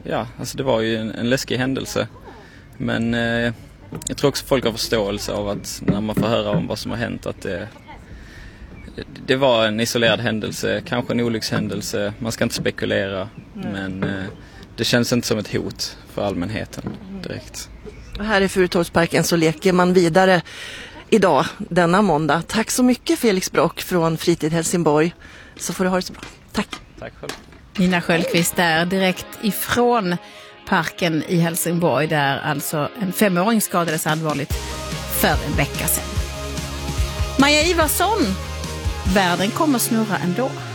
ja, alltså det var ju en läskig händelse. Men jag tror också folk har förståelse av att när man får höra om vad som har hänt att det var en isolerad händelse, kanske en olyckshändelse. Man ska inte spekulera, men det känns inte som ett hot för allmänheten direkt. Och här i Furutorpsparken så leker man vidare idag, denna måndag. Tack så mycket Felix Brock från Fritid Helsingborg. Så får du ha det så bra. Tack. Tack själv. Nina Sköldqvist där direkt ifrån parken i Helsingborg där alltså en 5-åring skadades allvarligt för en vecka sedan. Maja Ivarsson, världen kommer snurra ändå.